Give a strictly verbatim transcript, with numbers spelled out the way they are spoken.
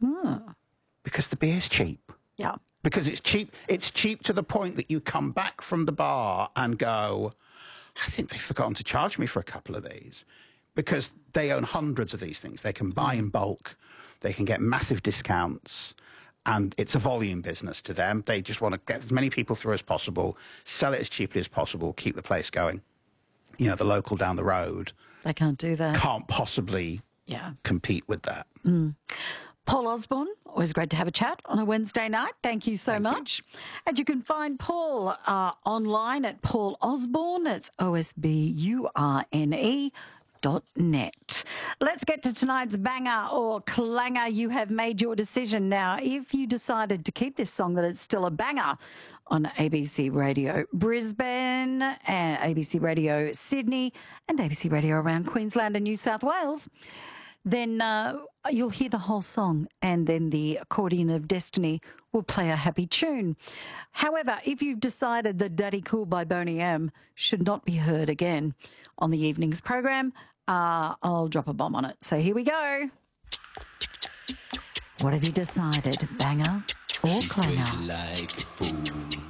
Oh. Because the beer's cheap. Yeah. Because it's cheap. It's cheap to the point that you come back from the bar and go, I think they've forgotten to charge me for a couple of these. Because they own hundreds of these things. They can buy in bulk. They can get massive discounts. And it's a volume business to them. They just want to get as many people through as possible, sell it as cheaply as possible, keep the place going. You know, the local down the road They can't do that. can't possibly Yeah. compete with that. Mm. Paul Osborne, always great to have a chat on a Wednesday night. Thank you so Thank much. you. And you can find Paul uh, online at Paul Osborne. It's O S B U R N E dot net. Let's get to tonight's banger or clanger. You have made your decision. Now, if you decided to keep this song, that it's still a banger on A B C Radio Brisbane, and A B C Radio Sydney, and A B C Radio around Queensland and New South Wales, then uh, you'll hear the whole song, and then the accordion of destiny will play a happy tune. However, if you've decided that Daddy Cool by Boney M should not be heard again on the evening's program, uh, I'll drop a bomb on it. So here we go. What have you decided, banger or She's clanger? crazy like a fool.